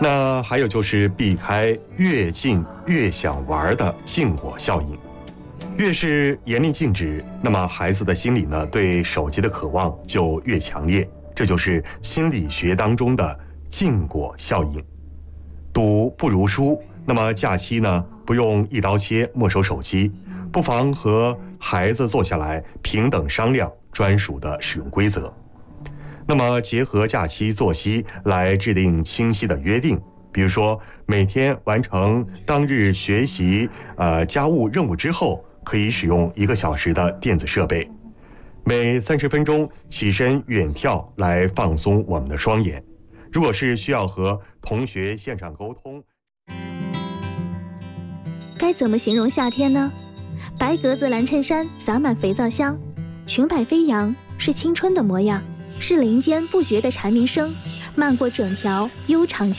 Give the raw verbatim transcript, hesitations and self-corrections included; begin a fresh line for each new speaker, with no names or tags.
那还有就是避开越禁越想玩的禁果效应。越是严令禁止，那么孩子的心里呢，对手机的渴望就越强烈，这就是心理学当中的禁果效应。赌不如输，那么假期呢，不用一刀切没收手机，不妨和孩子坐下来平等商量专属的使用规则。那么结合假期作息来制定清晰的约定，比如说每天完成当日学习呃家务任务之后，可以使用一个小时的电子设备，每三十分钟起身远眺来放松我们的双眼。如果是需要和同学线上沟通，
该怎么形容夏天呢？白格子蓝衬衫洒满肥皂香，裙摆飞扬，是青春的模样，是林间不绝的蝉鸣声，漫过整条悠长